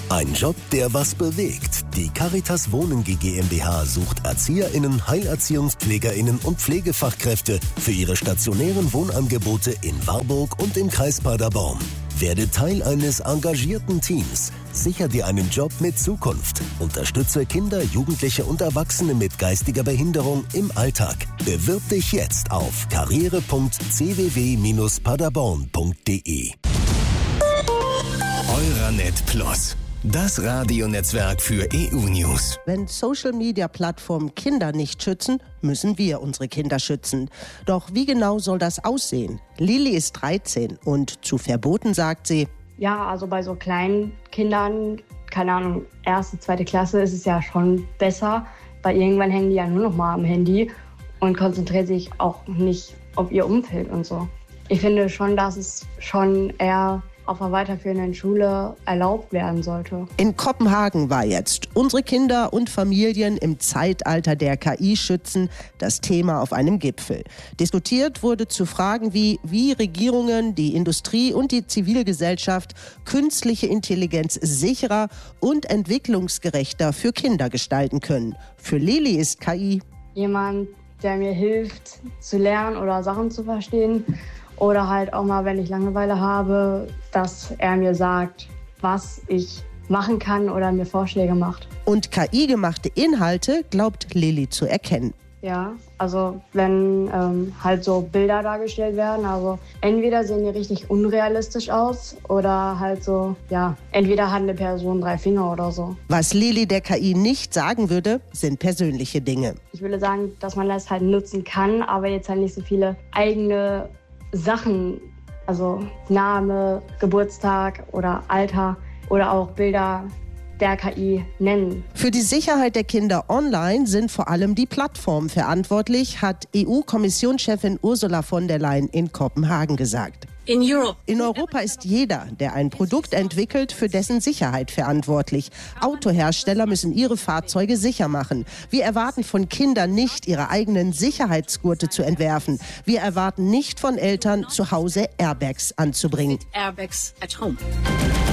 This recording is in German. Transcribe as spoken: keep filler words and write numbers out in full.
Ein Job, der was bewegt. Die Caritas Wohnen GmbH sucht ErzieherInnen, HeilerziehungspflegerInnen und Pflegefachkräfte für ihre stationären Wohnangebote in Warburg und im Kreis Paderborn. Werde Teil eines engagierten Teams. Sichere dir einen Job mit Zukunft. Unterstütze Kinder, Jugendliche und Erwachsene mit geistiger Behinderung im Alltag. Bewirb dich jetzt auf karriere punkt c w w bindestrich paderborn punkt d e. Euranet Plus. Das Radionetzwerk für E U-News. Wenn Social-Media-Plattformen Kinder nicht schützen, müssen wir unsere Kinder schützen. Doch wie genau soll das aussehen? Lili ist dreizehn und zu verboten sagt sie: Ja, also bei so kleinen Kindern, keine Ahnung, erste, zweite Klasse, ist es ja schon besser, weil irgendwann hängen die ja nur noch mal am Handy und konzentrieren sich auch nicht auf ihr Umfeld und so. Ich finde schon, dass es schon eher auf einer weiterführenden Schule erlaubt werden sollte. In Kopenhagen war jetzt unsere Kinder und Familien im Zeitalter der K I schützen das Thema auf einem Gipfel. Diskutiert wurde zu Fragen wie, wie Regierungen, die Industrie und die Zivilgesellschaft künstliche Intelligenz sicherer und entwicklungsgerechter für Kinder gestalten können. Für Lili ist K I jemand, der mir hilft zu lernen oder Sachen zu verstehen. Oder halt auch mal, wenn ich Langeweile habe, dass er mir sagt, was ich machen kann oder mir Vorschläge macht. Und K I-gemachte Inhalte glaubt Lili zu erkennen. Ja, also wenn ähm, halt so Bilder dargestellt werden, also entweder sehen die richtig unrealistisch aus oder halt so, ja, entweder hat eine Person drei Finger oder so. Was Lili der K I nicht sagen würde, sind persönliche Dinge. Ich würde sagen, dass man das halt nutzen kann, aber jetzt halt nicht so viele eigene Sachen, also Name, Geburtstag oder Alter oder auch Bilder der K I nennen. Für die Sicherheit der Kinder online sind vor allem die Plattformen verantwortlich, hat E U-Kommissionschefin Ursula von der Leyen in Kopenhagen gesagt. In Europe. In Europa ist jeder, der ein Produkt entwickelt, für dessen Sicherheit verantwortlich. Autohersteller müssen ihre Fahrzeuge sicher machen. Wir erwarten von Kindern nicht, ihre eigenen Sicherheitsgurte zu entwerfen. Wir erwarten nicht von Eltern, zu Hause Airbags anzubringen. Airbags at home.